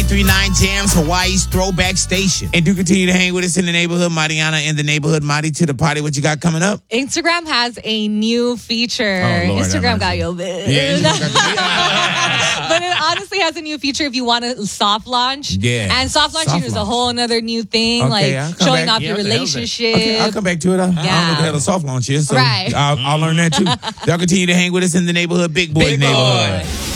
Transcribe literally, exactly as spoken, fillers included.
ninety-three point nine Jams, Hawaii's throwback station. And do continue to hang with us in the neighborhood. Mariana in the neighborhood. Mari to the party. What you got coming up? Instagram has a new feature. Oh, Lord, Instagram got you. Yeah, But it honestly has a new feature if you want to soft launch. Yeah. And soft launching Soft is a launch. whole other new thing, Okay, I'll like come showing back. off Yeah, your what the hell is that? relationship. Okay, I'll come back to it. I, I don't know what the hell a soft launch is. So Right. I'll, I'll learn that too. Y'all continue to hang with us in the neighborhood. Big Boy Big neighborhood. Boy.